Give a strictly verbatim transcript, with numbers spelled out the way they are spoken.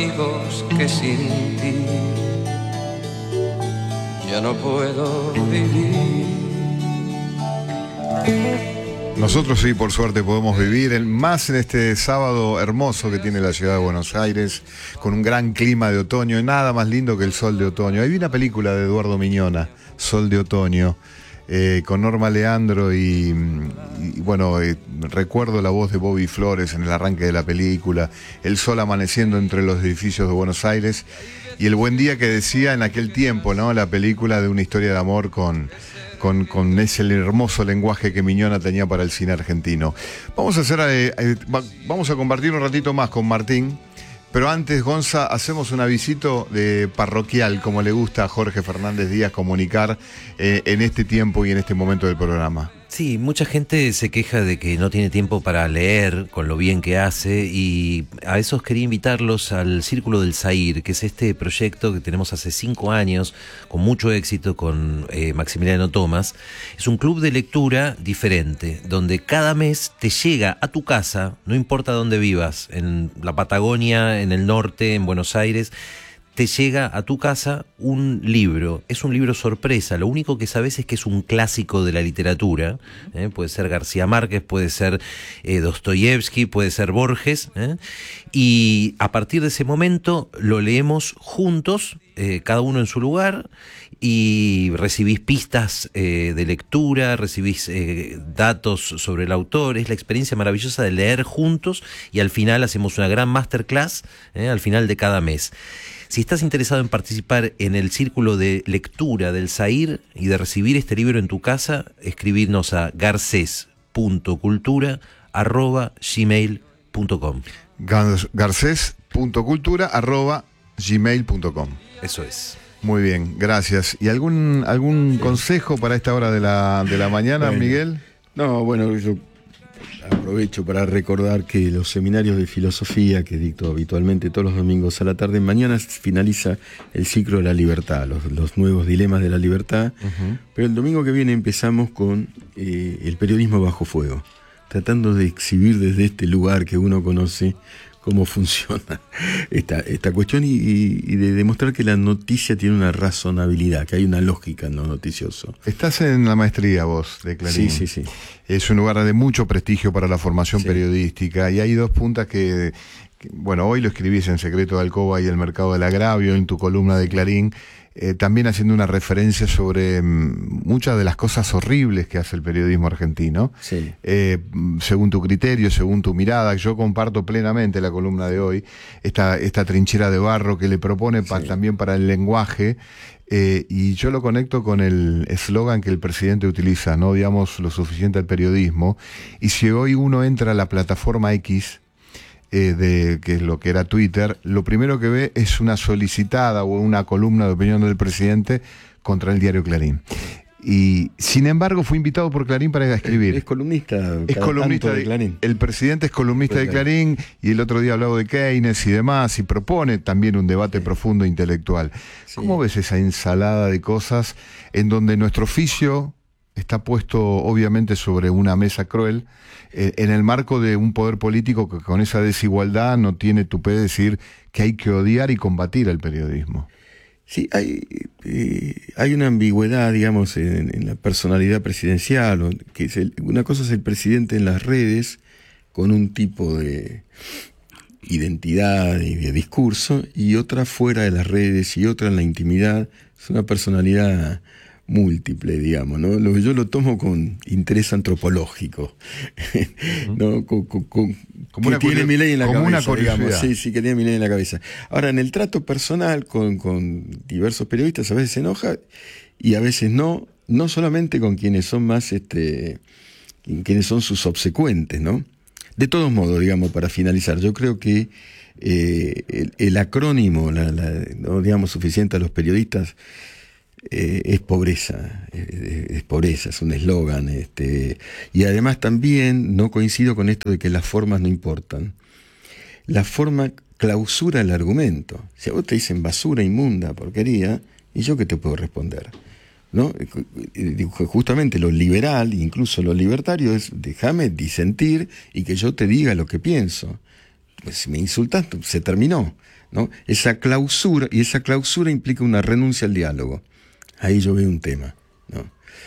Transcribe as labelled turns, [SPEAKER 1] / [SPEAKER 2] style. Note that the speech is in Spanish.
[SPEAKER 1] amigos que sin ti ya no puedo vivir.
[SPEAKER 2] Nosotros sí, por suerte, podemos vivir en, más en este sábado hermoso que tiene la ciudad de Buenos Aires, con un gran clima de otoño, y nada más lindo que el sol de otoño. Ahí vi una película de Eduardo Miñona, Sol de Otoño, eh, con Norma Leandro y, y bueno, eh, recuerdo la voz de Bobby Flores en el arranque de la película, el sol amaneciendo entre los edificios de Buenos Aires y el buen día que decía en aquel tiempo, ¿no? La película de una historia de amor con... Con, con ese hermoso lenguaje que Miñona tenía para el cine argentino. Vamos a hacer, eh, eh, va, vamos a compartir un ratito más con Martín, pero antes, Gonza, hacemos un avisito de parroquial, como le gusta a Jorge Fernández Díaz comunicar eh, en este tiempo y en este momento del programa.
[SPEAKER 3] Sí, mucha gente se queja de que no tiene tiempo para leer con lo bien que hace, y a esos quería invitarlos al Círculo del Zahir, que es este proyecto que tenemos hace cinco años con mucho éxito con eh, Maximiliano Thomas. Es un club de lectura diferente, donde cada mes te llega a tu casa, no importa dónde vivas, en la Patagonia, en el norte, en Buenos Aires, te llega a tu casa un libro. Es un libro sorpresa. Lo único que sabes es que es un clásico de la literatura. ¿eh? Puede ser García Márquez, puede ser eh, Dostoyevsky, puede ser Borges. ¿eh? Y a partir de ese momento lo leemos juntos, eh, cada uno en su lugar, y recibís pistas eh, de lectura, recibís eh, datos sobre el autor. Es la experiencia maravillosa de leer juntos, y al final hacemos una gran masterclass eh, al final de cada mes. Si estás interesado en participar en el círculo de lectura del Zahir y de recibir este libro en tu casa, escribirnos a garces punto cultura arroba gmail punto com.
[SPEAKER 2] garces punto cultura arroba gmail punto com.
[SPEAKER 3] Eso es.
[SPEAKER 2] Muy bien, gracias. ¿Y algún algún sí. consejo para esta hora de la, de la mañana, bueno, Miguel?
[SPEAKER 4] No, bueno, yo aprovecho para recordar que los seminarios de filosofía que dicto habitualmente todos los domingos a la tarde, mañana finaliza el ciclo de la libertad, los, los nuevos dilemas de la libertad, uh-huh. Pero el domingo que viene empezamos con eh, el periodismo bajo fuego, tratando de exhibir desde este lugar que uno conoce cómo funciona esta, esta cuestión y, y, y de demostrar que la noticia tiene una razonabilidad, que hay una lógica en lo noticioso.
[SPEAKER 2] Estás en la maestría vos de Clarín.
[SPEAKER 4] Sí, sí, sí.
[SPEAKER 2] Es un lugar de mucho prestigio para la formación sí. periodística, y hay dos puntas que, que, bueno, hoy lo escribís en Secreto de Alcoba y El Mercado del Agravio, en tu columna de Clarín, eh, también haciendo una referencia sobre mm, muchas de las cosas horribles que hace el periodismo argentino.
[SPEAKER 4] Sí.
[SPEAKER 2] Eh, según tu criterio, según tu mirada, yo comparto plenamente la columna de hoy, esta, esta trinchera de barro que le propone pa, sí. también para el lenguaje. Eh, y yo lo conecto con el eslogan que el presidente utiliza: no odiamos lo suficiente al periodismo. Y si hoy uno entra a la plataforma X, eh, de, que es lo que era Twitter, lo primero que ve es una solicitada o una columna de opinión del presidente contra el diario Clarín. Y sin embargo fue invitado por Clarín para escribir.
[SPEAKER 4] Es, es columnista.
[SPEAKER 2] Es columnista de, de Clarín. El presidente es columnista pues de Clarín, Clarín, y el otro día hablaba de Keynes y demás, y propone también un debate sí. profundo e intelectual. Sí. ¿Cómo ves esa ensalada de cosas en donde nuestro oficio está puesto obviamente sobre una mesa cruel, eh, en el marco de un poder político que con esa desigualdad no tiene tupé de decir que hay que odiar y combatir al periodismo?
[SPEAKER 4] Sí, hay, eh, hay una ambigüedad, digamos, en, en la personalidad presidencial, que es el, una cosa es el presidente en las redes, con un tipo de identidad y de discurso, y otra fuera de las redes, y otra en la intimidad. Es una personalidad múltiple, digamos, ¿no? Lo, yo lo tomo con interés antropológico, ¿no? Con, con, con,
[SPEAKER 2] como una
[SPEAKER 4] tiene Milei en la
[SPEAKER 2] como
[SPEAKER 4] cabeza,
[SPEAKER 2] una
[SPEAKER 4] digamos. Sí, sí, que tiene Milei en la cabeza. Ahora, en el trato personal con, con diversos periodistas, a veces se enoja y a veces no, no solamente con quienes son más, este, quienes son sus obsecuentes, ¿no? De todos modos, digamos, para finalizar, yo creo que eh, el, el acrónimo, la, la, no digamos suficiente a los periodistas, Eh, es pobreza, eh, es pobreza, es un eslogan, este, y además también no coincido con esto de que las formas no importan. La forma clausura el argumento. Si a vos te dicen basura, inmunda, porquería, ¿y yo qué te puedo responder? ¿No? Justamente lo liberal, incluso lo libertario, es déjame disentir y que yo te diga lo que pienso. Pues si me insultas, se terminó. ¿no? Esa clausura, y esa clausura implica una renuncia al diálogo. Ahí yo veo un tema, ¿no?